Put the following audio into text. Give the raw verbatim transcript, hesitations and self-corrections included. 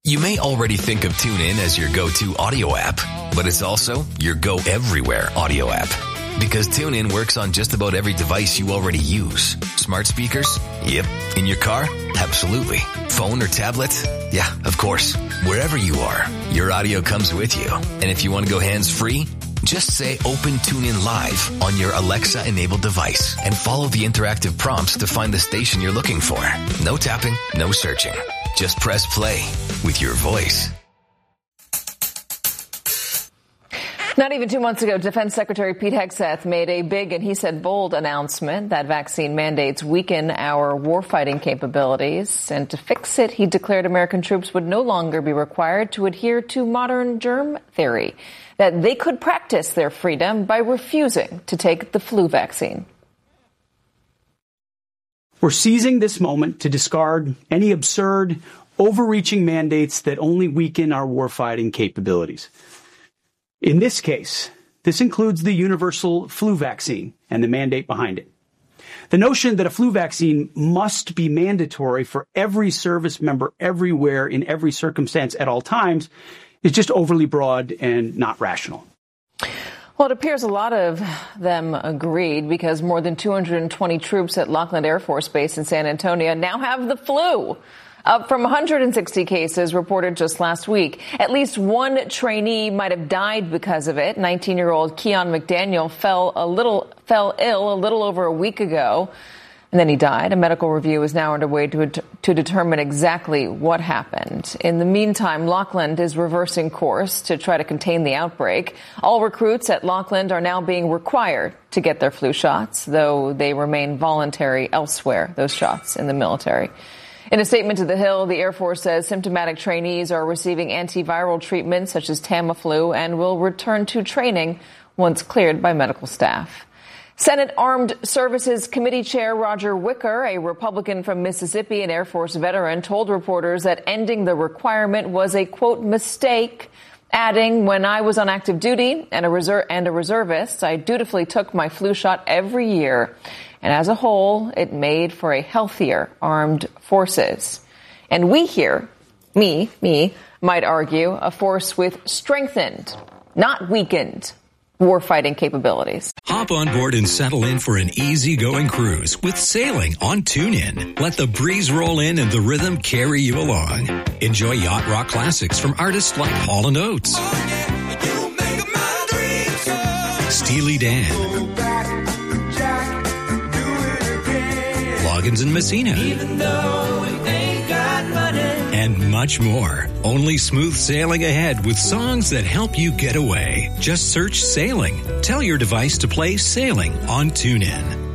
You may already think of TuneIn as your go-to audio app, but it's also your go-everywhere audio app. Because TuneIn works on just about every device you already use. Smart speakers? Yep. In your car? Absolutely. Phone or tablet? Yeah, of course. Wherever you are, your audio comes with you. And if you want to go hands-free, just say Open TuneIn Live on your Alexa-enabled device and follow the interactive prompts to find the station you're looking for. No tapping, no searching. Just press play with your voice. Not even two months ago, Defense Secretary Pete Hegseth made a big and he said bold announcement that vaccine mandates weaken our warfighting capabilities. And to fix it, he declared American troops would no longer be required to adhere to modern germ theory, that they could practice their freedom by refusing to take the flu vaccine. We're seizing this moment to discard any absurd, overreaching mandates that only weaken our warfighting capabilities. In this case, this includes the universal flu vaccine and the mandate behind it. The notion that a flu vaccine must be mandatory for every service member everywhere in every circumstance at all times is just overly broad and not rational. Well, it appears a lot of them agreed because more than two hundred twenty troops at Lackland Air Force Base in San Antonio now have the flu, up from one hundred sixty cases reported just last week. At least one trainee might have died because of it. nineteen-year-old Keon McDaniel fell a little fell ill a little over a week ago, and then he died. A medical review is now underway to to determine exactly what happened. In the meantime, Lackland is reversing course to try to contain the outbreak. All recruits at Lackland are now being required to get their flu shots, though they remain voluntary elsewhere, those shots in the military. In a statement to The Hill, the Air Force says symptomatic trainees are receiving antiviral treatments such as Tamiflu and will return to training once cleared by medical staff. Senate Armed Services Committee Chair Roger Wicker, a Republican from Mississippi and Air Force veteran, told reporters that ending the requirement was a, quote, mistake, adding, when I was on active duty and a, reserve, and a reservist, I dutifully took my flu shot every year. And as a whole, it made for a healthier armed forces. And we here, me, me, might argue, a force with strengthened, not weakened, warfighting capabilities. Hop on board and settle in for an easygoing cruise with sailing on TuneIn. Let the breeze roll in and the rhythm carry you along. Enjoy yacht rock classics from artists like Hall and Oates, oh, yeah, you make my dreams come. Steely Dan, oh, back, Jack, do it again. Loggins and Messina, even though we ain't got money, and much more. Only smooth sailing ahead with songs that help you get away. Just search Sailing. Tell your device to play Sailing on TuneIn.